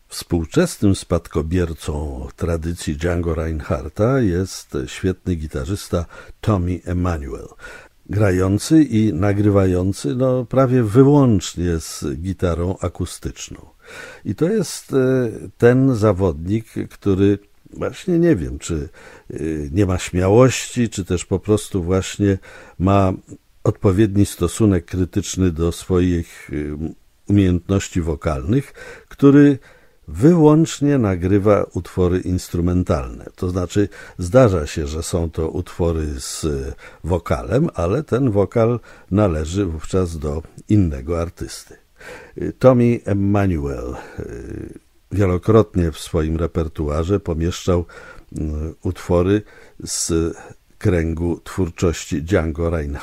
Współczesnym spadkobiercą tradycji Django Reinhardta jest świetny gitarzysta Tommy Emmanuel, grający i nagrywający prawie wyłącznie z gitarą akustyczną. I to jest ten zawodnik, który właśnie nie wiem, czy nie ma śmiałości, czy też po prostu właśnie ma odpowiedni stosunek krytyczny do swoich umiejętności wokalnych, który wyłącznie nagrywa utwory instrumentalne. To znaczy zdarza się, że są to utwory z wokalem, ale ten wokal należy wówczas do innego artysty. Tommy Emmanuel wielokrotnie w swoim repertuarze pomieszczał utwory z kręgu twórczości Django Reinhardta.